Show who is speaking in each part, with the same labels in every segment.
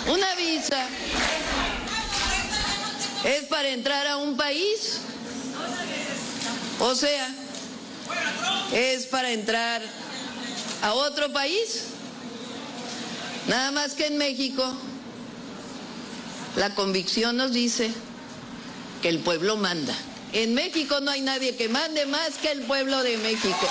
Speaker 1: Una visa es para entrar a un país, o sea, es para entrar a otro país. Nada más que en México la convicción nos dice que el pueblo manda. En México no hay nadie que mande más que el pueblo de México.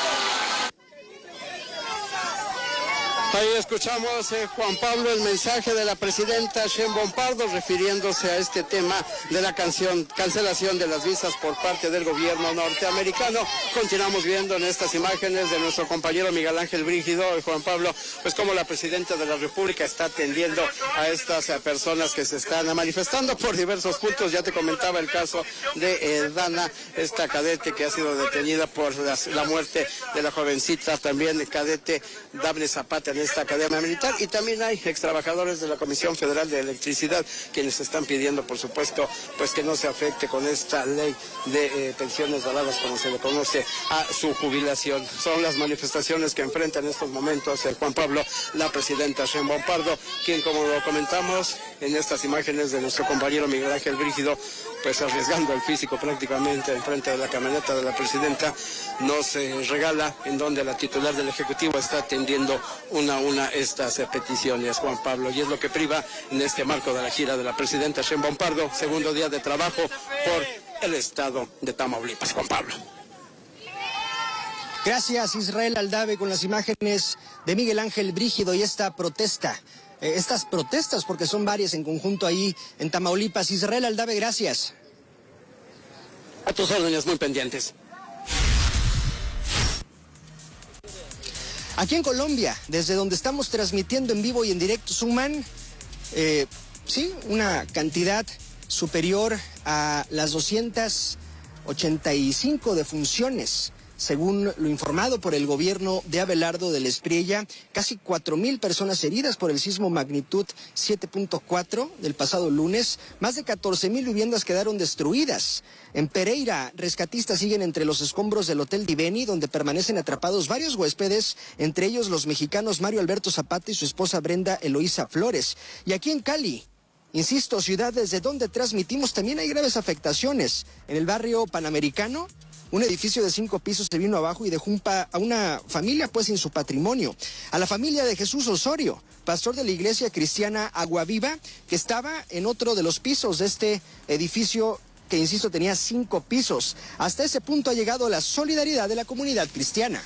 Speaker 2: Ahí escuchamos, Juan Pablo, el mensaje de la presidenta Sheinbaum Pardo refiriéndose a este tema de la cancelación de las visas por parte del gobierno norteamericano. Continuamos viendo en estas imágenes de nuestro compañero Miguel Ángel Brígido, Juan Pablo, pues cómo la presidenta de la República está atendiendo a estas personas que se están manifestando por diversos puntos. Ya te comentaba el caso de Dana, esta cadete que ha sido detenida por la muerte de la jovencita, también cadete Dafne Zapata en esta academia militar, y también hay extrabajadores de la Comisión Federal de Electricidad quienes están pidiendo, por supuesto, pues que no se afecte con esta ley de pensiones doradas, como se le conoce, a su jubilación. Son las manifestaciones que enfrenta en estos momentos Juan Pablo, la presidenta Sheinbaum Pardo, quien, como lo comentamos en estas imágenes de nuestro compañero Miguel Ángel Brígido, pues arriesgando el físico prácticamente enfrente de la camioneta de la presidenta, nos regala en donde la titular del Ejecutivo está atendiendo una estas peticiones, Juan Pablo, y es lo que priva en este marco de la gira de la presidenta Sheinbaum Pardo, segundo día de trabajo por el estado de Tamaulipas. Juan Pablo.
Speaker 3: Gracias, Israel Aldave, con las imágenes de Miguel Ángel Brígido y esta protesta. Estas protestas, porque son varias en conjunto ahí en Tamaulipas. Israel Aldave, gracias.
Speaker 2: A tus órdenes, muy pendientes.
Speaker 3: Aquí en Colombia, desde donde estamos transmitiendo en vivo y en directo, suman, una cantidad superior a las 285 defunciones. Según lo informado por el gobierno de Abelardo del Espriella, casi 4,000 personas heridas por el sismo magnitud 7.4 del pasado lunes. Más de 14,000 viviendas quedaron destruidas. En Pereira, rescatistas siguen entre los escombros del Hotel Diveni, donde permanecen atrapados varios huéspedes, entre ellos los mexicanos Mario Alberto Zapata y su esposa Brenda Eloísa Flores. Y aquí en Cali, insisto, ciudad desde donde transmitimos, también hay graves afectaciones. En el barrio Panamericano, un edificio de 5 pisos se vino abajo y dejó a una familia pues sin su patrimonio. A la familia de Jesús Osorio, pastor de la iglesia cristiana Agua Viva, que estaba en otro de los pisos de este edificio que, insisto, tenía 5 pisos. Hasta ese punto ha llegado la solidaridad de la comunidad cristiana.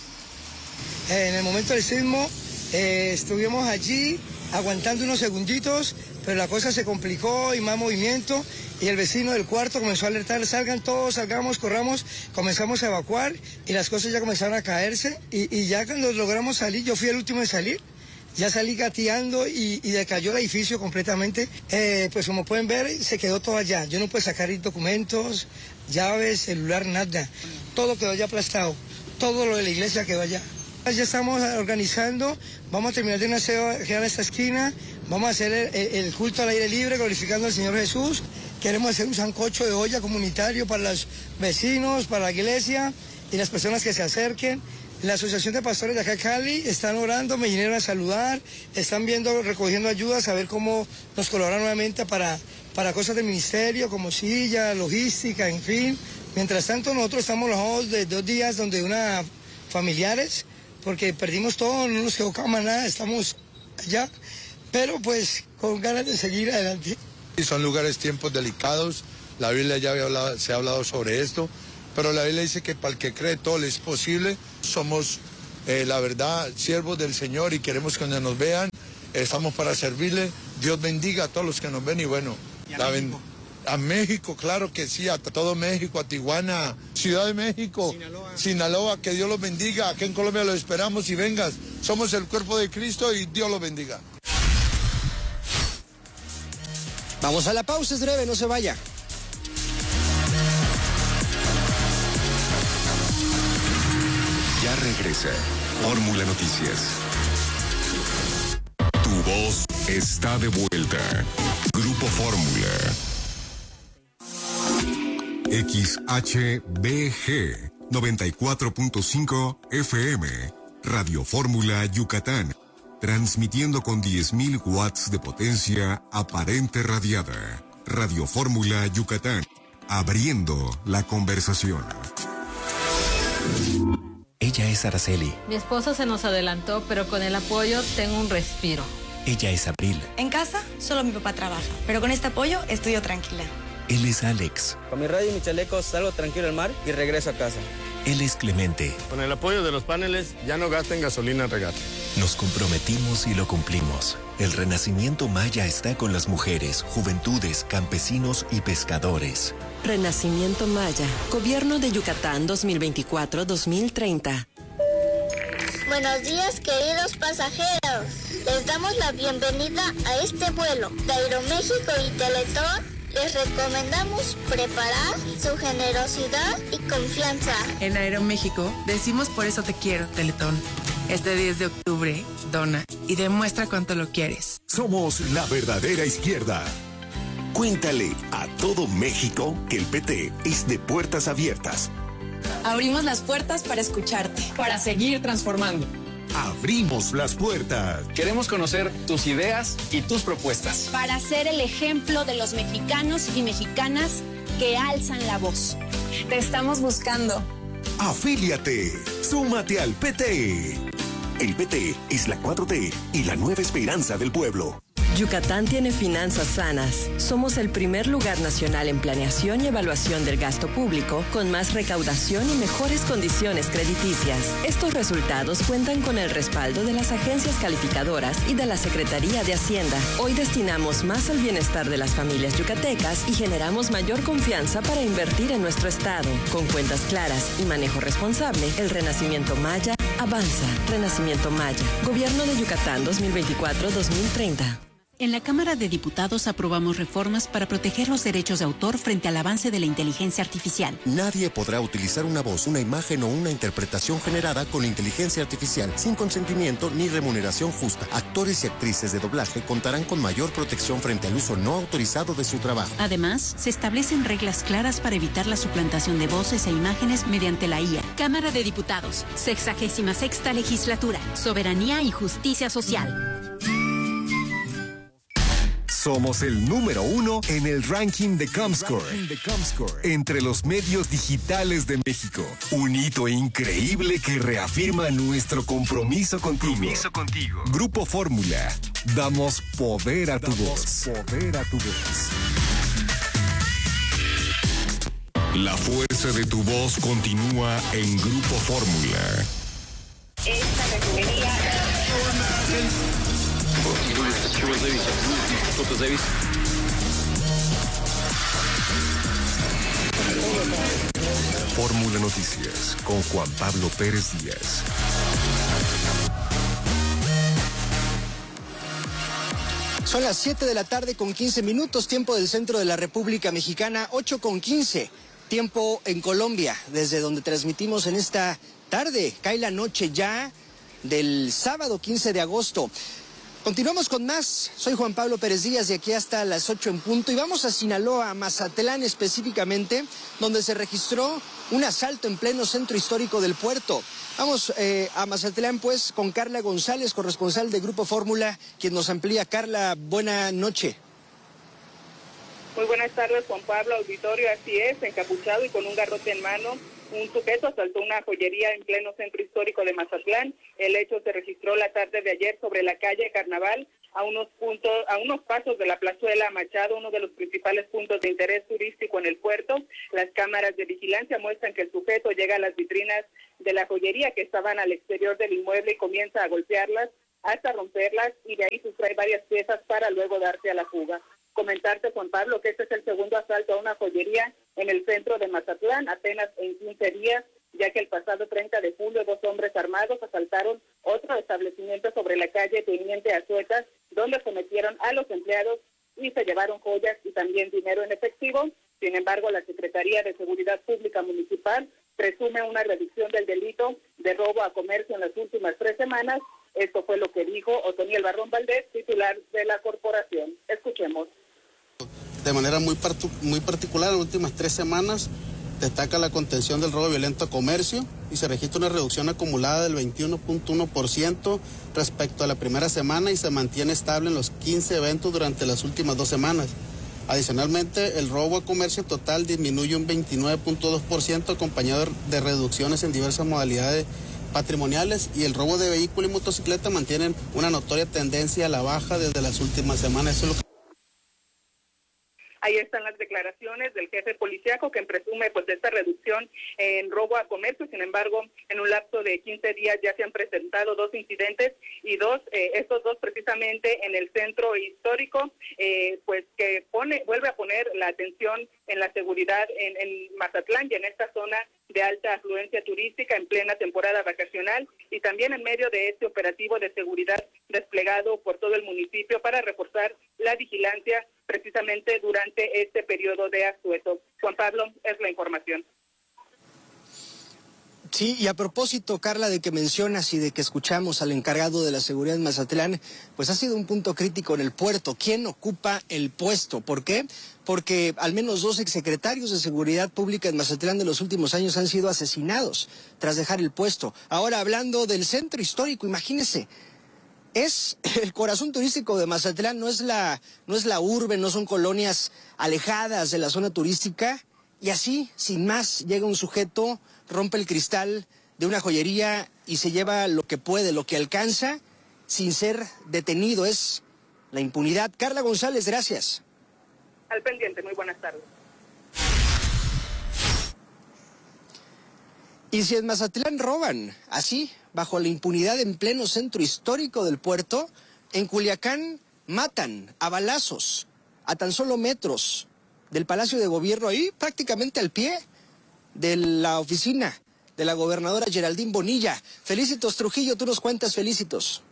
Speaker 4: En el momento del sismo estuvimos allí aguantando unos segunditos, pero la cosa se complicó y más movimiento, y el vecino del cuarto comenzó a alertar: salgan todos, salgamos, corramos. Comenzamos a evacuar y las cosas ya comenzaron a caerse, y ya cuando logramos salir, yo fui el último en salir, ya salí gateando y decayó el edificio completamente. Pues como pueden ver, se quedó todo allá. Yo no pude sacar documentos, llaves, celular, nada. Todo quedó ya aplastado, todo lo de la iglesia quedó allá. Ya estamos organizando, vamos a terminar de una aseo en esta esquina, vamos a hacer el culto al aire libre glorificando al Señor Jesús. Queremos hacer un sancocho de olla comunitario para los vecinos, para la iglesia y las personas que se acerquen. La Asociación de Pastores de acá Cali están orando, me vinieron a saludar, están viendo, recogiendo ayudas, a ver cómo nos colaboran nuevamente para cosas de ministerio, como silla, logística, en fin. Mientras tanto, nosotros estamos los de 2 días donde una familiares, porque perdimos todo, no nos quedó cama, nada, estamos allá, pero pues con ganas de seguir adelante.
Speaker 5: Son lugares, tiempos delicados, la Biblia ya se ha hablado sobre esto, pero la Biblia dice que para el que cree todo le es posible. Somos, la verdad, siervos del Señor y queremos que nos vean, estamos para servirle. Dios bendiga a todos los que nos ven y bueno, a México, claro que sí, a todo México, a Tijuana, Ciudad de México, Sinaloa, que Dios los bendiga. Aquí en Colombia los esperamos y vengas. Somos el cuerpo de Cristo y Dios los bendiga.
Speaker 3: Vamos a la pausa, es breve, no se vaya.
Speaker 6: Ya regresa Fórmula Noticias. Tu voz está de vuelta. Grupo Fórmula. XHBG 94.5 FM, Radio Fórmula Yucatán. transmitiendo con 10.000 watts de potencia aparente radiada. Radio Fórmula Yucatán, abriendo la conversación.
Speaker 7: Ella es Araceli.
Speaker 8: Mi esposo se nos adelantó, pero con el apoyo tengo un respiro.
Speaker 7: Ella es Abril.
Speaker 9: En casa, solo mi papá trabaja, pero con este apoyo estoy yo tranquila.
Speaker 7: Él es Alex.
Speaker 10: Con mi radio y mi chaleco salgo tranquilo al mar y regreso a casa.
Speaker 7: Él es Clemente.
Speaker 11: Con el apoyo de los paneles ya no gasten gasolina en regata.
Speaker 7: Nos comprometimos y lo cumplimos. El Renacimiento Maya está con las mujeres, juventudes, campesinos y pescadores.
Speaker 12: Renacimiento Maya, Gobierno de Yucatán 2024-2030.
Speaker 13: Buenos días, queridos pasajeros. Les damos la bienvenida a este vuelo de Aeroméxico y Teletón. Les recomendamos preparar su generosidad y confianza.
Speaker 14: En Aeroméxico decimos por eso te quiero, Teletón. Este 10 de octubre, dona y demuestra cuánto lo quieres.
Speaker 15: Somos la verdadera izquierda. Cuéntale a todo México que el PT es de puertas abiertas.
Speaker 16: Abrimos las puertas para escucharte, para seguir transformando.
Speaker 15: Abrimos las puertas.
Speaker 17: Queremos conocer tus ideas y tus propuestas.
Speaker 18: Para ser el ejemplo de los mexicanos y mexicanas que alzan la voz.
Speaker 16: Te estamos buscando.
Speaker 15: Afíliate. Súmate al PT. El PT es la 4T y la nueva esperanza del pueblo.
Speaker 12: Yucatán tiene finanzas sanas. Somos el primer lugar nacional en planeación y evaluación del gasto público, con más recaudación y mejores condiciones crediticias. Estos resultados cuentan con el respaldo de las agencias calificadoras y de la Secretaría de Hacienda. Hoy destinamos más al bienestar de las familias yucatecas y generamos mayor confianza para invertir en nuestro estado. Con cuentas claras y manejo responsable, el Renacimiento Maya avanza. Renacimiento Maya, Gobierno de Yucatán 2024-2030.
Speaker 19: En la Cámara de Diputados aprobamos reformas para proteger los derechos de autor frente al avance de la inteligencia artificial.
Speaker 20: Nadie podrá utilizar una voz, una imagen o una interpretación generada con inteligencia artificial sin consentimiento ni remuneración justa. Actores y actrices de doblaje contarán con mayor protección frente al uso no autorizado de su trabajo.
Speaker 19: Además, se establecen reglas claras para evitar la suplantación de voces e imágenes mediante la IA.
Speaker 21: Cámara de Diputados, 66ª Legislatura, Soberanía y Justicia Social.
Speaker 6: Somos el número 1 en el ranking de Comscore, entre los medios digitales de México. Un hito increíble que reafirma nuestro compromiso contigo. Grupo Fórmula. Damos poder a tu voz. La fuerza de tu voz continúa en Grupo Fórmula.
Speaker 22: Esta refinería...
Speaker 6: Fórmula Noticias con Juan Pablo Pérez Díaz.
Speaker 3: Son las 7 de la tarde con 15 minutos, tiempo del centro de la República Mexicana, 8:15, tiempo en Colombia, desde donde transmitimos en esta tarde. Cae la noche ya del sábado 15 de agosto. Continuamos con más. Soy Juan Pablo Pérez Díaz, de aquí hasta las 8 en punto. Y vamos a Sinaloa, a Mazatlán específicamente, donde se registró un asalto en pleno centro histórico del puerto. Vamos a Mazatlán, pues, con Carla González, corresponsal de Grupo Fórmula, quien nos amplía. Carla, buena noche.
Speaker 23: Muy buenas tardes, Juan Pablo, auditorio. Así es, encapuchado y con un garrote en mano, un sujeto asaltó una joyería en pleno centro histórico de Mazatlán. El hecho se registró la tarde de ayer sobre la calle Carnaval, a unos pasos de la plazuela Machado, uno de los principales puntos de interés turístico en el puerto. Las cámaras de vigilancia muestran que el sujeto llega a las vitrinas de la joyería que estaban al exterior del inmueble y comienza a golpearlas hasta romperlas, y de ahí sustrae varias piezas para luego darse a la fuga. Comentarte, Juan Pablo, que este es el segundo asalto a una joyería en el centro de Mazatlán, apenas en 15 días, ya que el pasado 30 de julio 2 hombres armados asaltaron otro establecimiento sobre la calle Teniente Azuetas, donde sometieron a los empleados y se llevaron joyas y también dinero en efectivo. Sin embargo, la Secretaría de Seguridad Pública Municipal presume una reducción del delito de robo a comercio en las últimas 3 semanas. Esto fue lo que dijo Otoniel Barrón Valdés, titular de la corporación. Escuchemos.
Speaker 2: De manera muy particular, en las últimas 3 semanas
Speaker 1: Destaca la contención del robo violento a comercio y se registra una reducción acumulada del 21.1% respecto a la primera semana y se mantiene estable en los 15 eventos durante las últimas 2 semanas. Adicionalmente, el robo a comercio total disminuye un 29.2% acompañado de reducciones en diversas modalidades patrimoniales y el robo de vehículo y motocicleta mantienen una notoria tendencia a la baja desde las últimas semanas. Eso es lo que...
Speaker 23: Ahí están las declaraciones del jefe policíaco que presume pues de esta reducción en robo a comercio. Sin embargo, en un lapso de 15 días ya se han presentado 2 incidentes y estos dos precisamente en el centro histórico, pues que vuelve a poner la atención en la seguridad en Mazatlán y en esta zona de alta afluencia turística en plena temporada vacacional y también en medio de este operativo de seguridad desplegado por todo el municipio para reforzar la vigilancia precisamente durante este periodo de asueto. Juan Pablo, es la información.
Speaker 3: Sí, y a propósito, Carla, de que mencionas y de que escuchamos al encargado de la seguridad en Mazatlán, pues ha sido un punto crítico en el puerto. ¿Quién ocupa el puesto? ¿Por qué? Porque al menos 2 exsecretarios de Seguridad Pública en Mazatlán de los últimos años han sido asesinados tras dejar el puesto. Ahora, hablando del centro histórico, imagínese, es el corazón turístico de Mazatlán, no es la urbe, no son colonias alejadas de la zona turística, y así, sin más, llega un sujeto, rompe el cristal de una joyería y se lleva lo que puede, lo que alcanza, sin ser detenido. Es la impunidad. Carla González, gracias.
Speaker 23: Al pendiente, muy buenas tardes.
Speaker 3: Y si en Mazatlán roban, así, bajo la impunidad en pleno centro histórico del puerto, en Culiacán matan a balazos, a tan solo metros del Palacio de Gobierno, ahí prácticamente al pie de la oficina de la gobernadora Geraldine Bonilla. Felicitos, Trujillo, tú nos cuentas, Felicitos.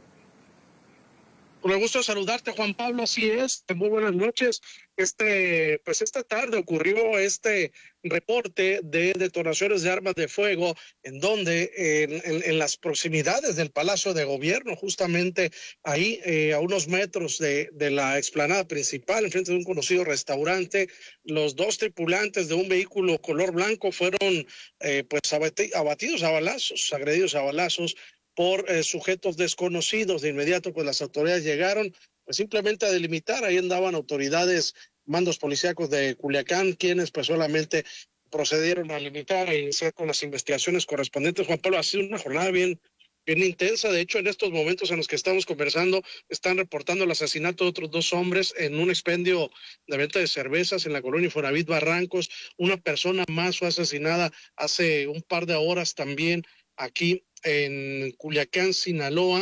Speaker 4: Con el gusto de saludarte, Juan Pablo, así es, muy buenas noches. Pues esta tarde ocurrió este reporte de detonaciones de armas de fuego, en donde en las proximidades del Palacio de Gobierno, justamente ahí a unos metros de la explanada principal, enfrente de un conocido restaurante, los 2 tripulantes de un vehículo color blanco fueron pues abatidos a balazos, agredidos a balazos por sujetos desconocidos. De inmediato, pues las autoridades llegaron pues simplemente a delimitar. Ahí andaban autoridades, mandos policíacos de Culiacán, quienes pues solamente procedieron a limitar e iniciar con las investigaciones correspondientes. Juan Pablo, ha sido una jornada bien intensa. De hecho, en estos momentos en los que estamos conversando, están reportando el asesinato de otros 2 hombres en un expendio de venta de cervezas en la colonia Infonavit Barrancos. Una persona más fue asesinada hace un par de horas también aquí en Culiacán, Sinaloa,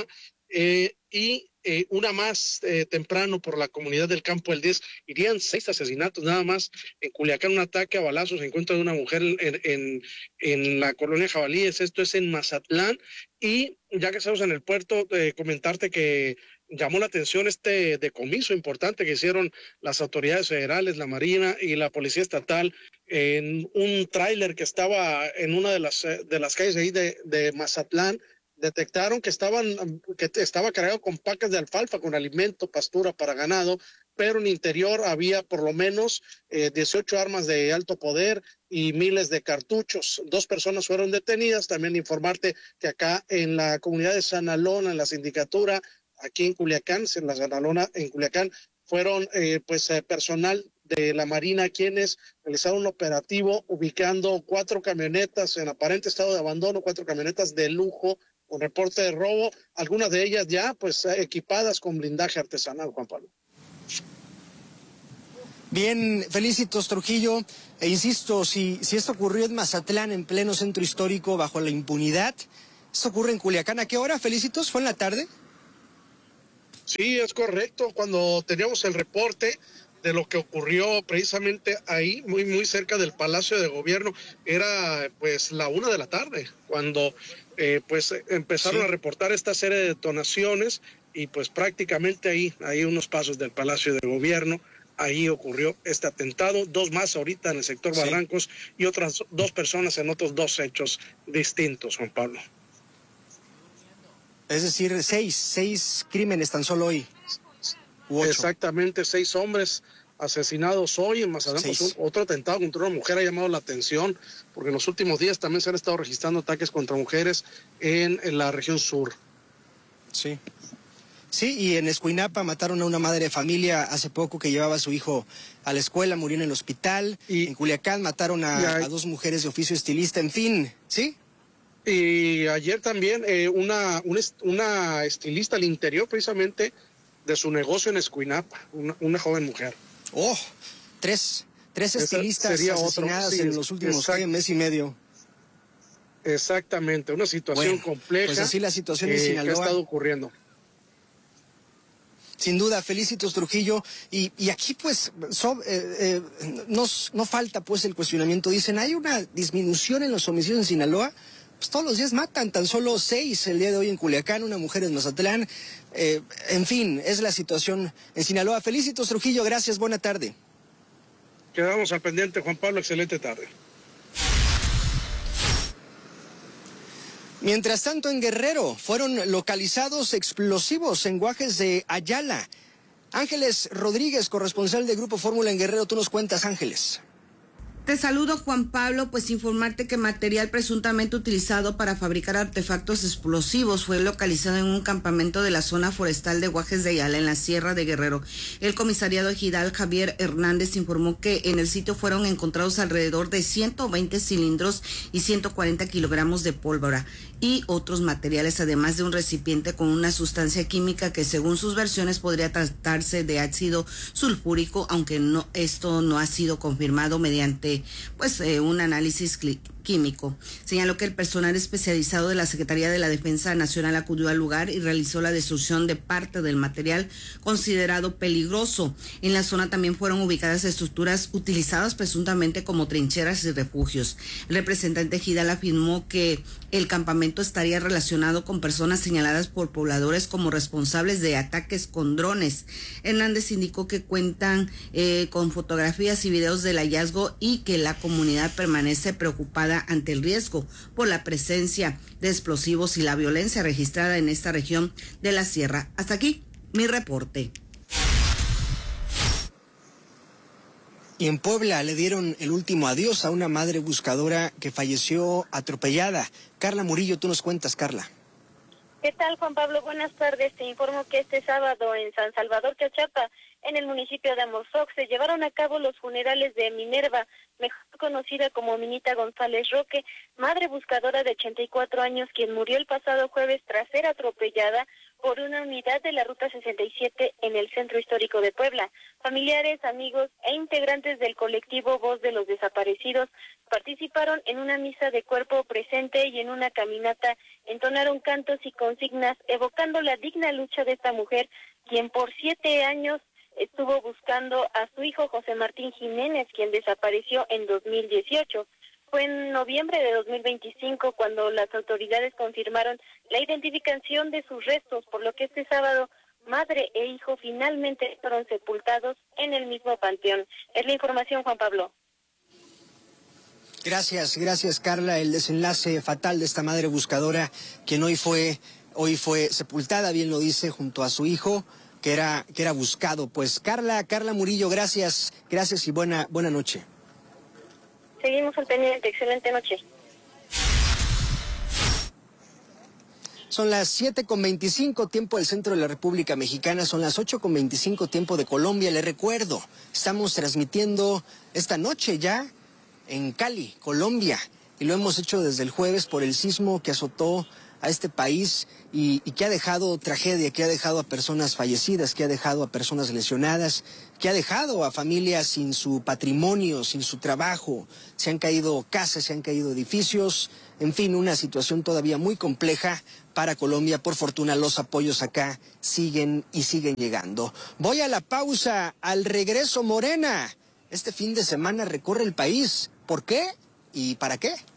Speaker 4: y una más temprano por la comunidad del Campo del 10. Irían 6 asesinatos nada más en Culiacán. Un ataque a balazos, se encuentra de una mujer en la colonia Jabalíes. Esto es en Mazatlán. Y ya que estamos en el puerto, comentarte que llamó la atención este decomiso importante que hicieron las autoridades federales, la Marina y la Policía Estatal en un tráiler que estaba en una de las calles ahí de Mazatlán. Detectaron que estaba cargado con pacas de alfalfa, con alimento, pastura para ganado, pero en interior había por lo menos 18 armas de alto poder y miles de cartuchos. 2 personas fueron detenidas. También informarte que acá en la comunidad de San Alona, en la sindicatura, aquí en Culiacán, en Culiacán, fueron personal de la Marina quienes realizaron un operativo ubicando 4 camionetas en aparente estado de abandono, 4 camionetas de lujo con reporte de robo, algunas de ellas ya pues equipadas con blindaje artesanal, Juan Pablo.
Speaker 3: Bien, Felicitos, Trujillo, e insisto, si esto ocurrió en Mazatlán, en pleno centro histórico, bajo la impunidad, ¿esto ocurre en Culiacán? ¿A qué hora, Felicitos? ¿Fue en la tarde?
Speaker 4: Sí, es correcto. Cuando teníamos el reporte de lo que ocurrió precisamente ahí, muy cerca del Palacio de Gobierno, era pues la 1 de la tarde, cuando empezaron a reportar esta serie de detonaciones y pues prácticamente ahí unos pasos del Palacio de Gobierno, ahí ocurrió este atentado. 2 más ahorita en el sector Barrancos y otras 2 personas en otros 2 hechos distintos, Juan Pablo.
Speaker 3: Es decir, 6 crímenes tan solo hoy.
Speaker 4: Exactamente, 6 hombres asesinados hoy en Mazatlán. Pues otro atentado contra una mujer ha llamado la atención, porque en los últimos días también se han estado registrando ataques contra mujeres en la región sur.
Speaker 3: Sí. Sí, y en Escuinapa mataron a una madre de familia hace poco que llevaba a su hijo a la escuela, murió en el hospital. En Culiacán mataron a 2 mujeres de oficio estilista, en fin, ¿sí?
Speaker 4: Y ayer también una estilista al interior precisamente de su negocio en Escuinapa, una joven mujer.
Speaker 3: ¡Oh! Tres estilistas asesinadas en los últimos mes y medio.
Speaker 4: Exactamente, una situación compleja.
Speaker 3: Pues así la situación en Sinaloa.
Speaker 4: Que ha estado ocurriendo.
Speaker 3: Sin duda, Felicitos Trujillo, y aquí pues no falta pues el cuestionamiento. Dicen, hay una disminución en los homicidios en Sinaloa, pues todos los días matan, tan solo 6 el día de hoy en Culiacán, una mujer en Mazatlán, en fin, es la situación en Sinaloa. Felicitos Trujillo, gracias, buena tarde.
Speaker 4: Quedamos al pendiente, Juan Pablo, excelente tarde.
Speaker 3: Mientras tanto, en Guerrero fueron localizados explosivos en Guajes de Ayala. Ángeles Rodríguez, corresponsal de Grupo Fórmula en Guerrero, tú nos cuentas, Ángeles.
Speaker 5: Te saludo, Juan Pablo, pues informarte que material presuntamente utilizado para fabricar artefactos explosivos fue localizado en un campamento de la zona forestal de Guajes de Ayala, en la Sierra de Guerrero. El comisariado ejidal Javier Hernández informó que en el sitio fueron encontrados alrededor de 120 cilindros y 140 kilogramos de pólvora y otros materiales, además de un recipiente con una sustancia química que según sus versiones podría tratarse de ácido sulfúrico, aunque esto no ha sido confirmado mediante un análisis químico. Señaló que el personal especializado de la Secretaría de la Defensa Nacional acudió al lugar y realizó la destrucción de parte del material considerado peligroso. En la zona también fueron ubicadas estructuras utilizadas presuntamente como trincheras y refugios. El representante ejidal afirmó que el campamento estaría relacionado con personas señaladas por pobladores como responsables de ataques con drones. Hernández indicó que cuentan con fotografías y videos del hallazgo y que la comunidad permanece preocupada ante el riesgo por la presencia de explosivos y la violencia registrada en esta región de la sierra. Hasta aquí mi reporte.
Speaker 3: Y en Puebla le dieron el último adiós a una madre buscadora que falleció atropellada. Carla Murillo, tú nos cuentas, Carla.
Speaker 8: ¿Qué tal, Juan Pablo? Buenas tardes. Te informo que este sábado en San Salvador, Cachapa, en el municipio de Amozoc, se llevaron a cabo los funerales de Minerva, mejor conocida como Minita González Roque, madre buscadora de 84 años, quien murió el pasado jueves tras ser atropellada por una unidad de la Ruta 67 en el Centro Histórico de Puebla. Familiares, amigos e integrantes del colectivo Voz de los Desaparecidos participaron en una misa de cuerpo presente y en una caminata entonaron cantos y consignas evocando la digna lucha de esta mujer, quien por 7 años estuvo buscando a su hijo José Martín Jiménez, quien desapareció en 2018. Fue en noviembre de 2025 cuando las autoridades confirmaron la identificación de sus restos, por lo que este sábado madre e hijo finalmente fueron sepultados en el mismo panteón. Es la información, Juan Pablo.
Speaker 3: Gracias, Carla. El desenlace fatal de esta madre buscadora, quien hoy fue sepultada, bien lo dice, junto a su hijo, que era buscado. Pues Carla Murillo, gracias y buena noche.
Speaker 8: Seguimos al pendiente, excelente noche.
Speaker 3: Son las 7:25, tiempo del centro de la República Mexicana, son las 8:25, tiempo de Colombia. Le recuerdo, estamos transmitiendo esta noche ya en Cali, Colombia, y lo hemos hecho desde el jueves por el sismo que azotó a este país y que ha dejado tragedia, que ha dejado a personas fallecidas, que ha dejado a personas lesionadas, que ha dejado a familias sin su patrimonio, sin su trabajo. Se han caído casas, se han caído edificios, en fin, una situación todavía muy compleja para Colombia. Por fortuna los apoyos acá siguen llegando. Voy a la pausa, al regreso Morena. Este fin de semana recorre el país. ¿Por qué? ¿Y para qué?